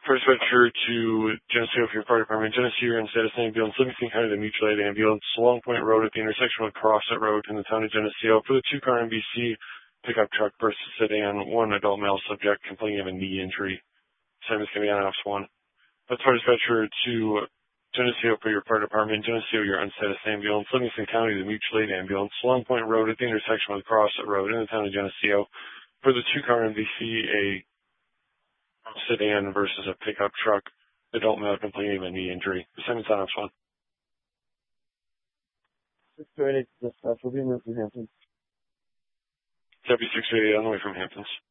First venture to Geneseo for your fire department. Geneseo, you're on status ambulance, Livingston County, the mutual aid ambulance, Long Point Road at the intersection with Crosset Road in the town of Geneseo for the two-car MBC pickup truck versus sedan, one adult male subject complaining of a knee injury. Same is going to be on Ops 1. That's first venture to Geneseo for your fire department. Geneseo, you're on status ambulance, Livingston County, the mutual aid ambulance, Long Point Road at the intersection with Crosset Road in the town of Geneseo for the two-car MBC, a sedan versus a pickup truck, adult male complaining of a knee injury. Same as on Ops 1. 628 dispatch will be in from Hamptons. Deputy 688 on the way from Hamptons.